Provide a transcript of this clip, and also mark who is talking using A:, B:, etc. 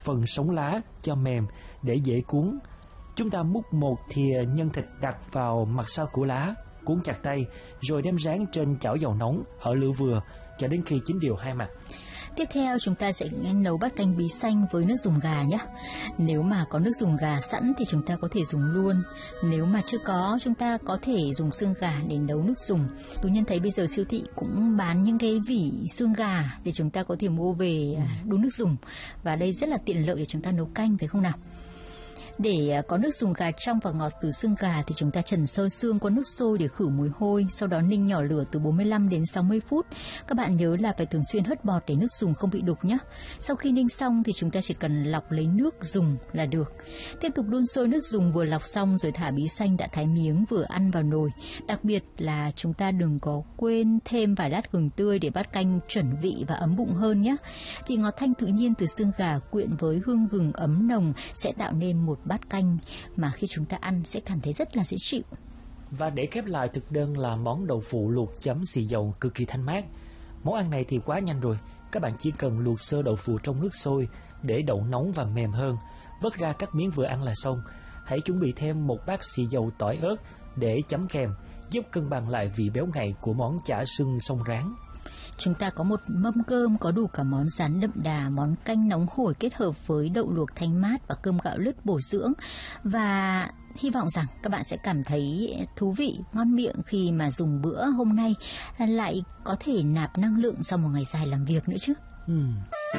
A: phần sống lá cho mềm để dễ cuốn. Chúng ta múc một thìa nhân thịt đặt vào mặt sau của lá, cuốn chặt tay, rồi đem rán trên chảo dầu nóng ở lửa vừa cho đến khi chín đều hai mặt.
B: Tiếp theo chúng ta sẽ nấu bát canh bí xanh với nước dùng gà nhé. Nếu mà có nước dùng gà sẵn thì chúng ta có thể dùng luôn. Nếu mà chưa có, chúng ta có thể dùng xương gà để nấu nước dùng. Tú Nhân thấy bây giờ siêu thị cũng bán những cái vỉ xương gà để chúng ta có thể mua về đun nước dùng. Và đây rất là tiện lợi để chúng ta nấu canh, phải không nào? Để có nước dùng gà trong và ngọt từ xương gà thì chúng ta trần sơ xương qua nước sôi để khử mùi hôi, sau đó ninh nhỏ lửa từ 45 đến 60 phút. Các bạn nhớ là phải thường xuyên hớt bọt để nước dùng không bị đục nhé. Sau khi ninh xong thì chúng ta chỉ cần lọc lấy nước dùng là được. Tiếp tục đun sôi nước dùng vừa lọc xong rồi thả bí xanh đã thái miếng vừa ăn vào nồi. Đặc biệt là chúng ta đừng có quên thêm vài lát gừng tươi để bát canh chuẩn vị và ấm bụng hơn nhé. Vị ngọt thanh tự nhiên từ xương gà quyện với hương gừng ấm nồng sẽ tạo nên một bát canh mà khi chúng ta ăn sẽ cảm thấy rất là dễ chịu.
A: Và để khép lại thực đơn là món đậu phụ luộc chấm xì dầu cực kỳ thanh mát. Món ăn này thì quá nhanh rồi, các bạn chỉ cần luộc sơ đậu phụ trong nước sôi để đậu nóng và mềm hơn, vớt ra cắt miếng vừa ăn là xong. Hãy chuẩn bị thêm một bát xì dầu tỏi ớt để chấm kèm, giúp cân bằng lại vị béo ngậy của món chả sưng sông rán.
B: Chúng ta có một mâm cơm có đủ cả món rán đậm đà, món canh nóng hổi kết hợp với đậu luộc thanh mát và cơm gạo lứt bổ dưỡng. Và hy vọng rằng các bạn sẽ cảm thấy thú vị, ngon miệng khi mà dùng bữa hôm nay, lại có thể nạp năng lượng sau một ngày dài làm việc nữa chứ.